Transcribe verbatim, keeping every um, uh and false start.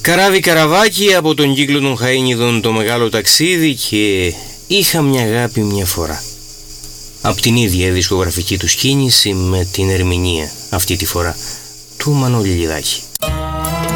Καράβι Καραβάκι από τον κύκλο των Χαΐνιδων το μεγάλο ταξίδι και είχα μια αγάπη μια φορά. Απ' την ίδια δισκογραφική του κίνηση με την ερμηνεία αυτή τη φορά του Μανώλη Λιδάκη.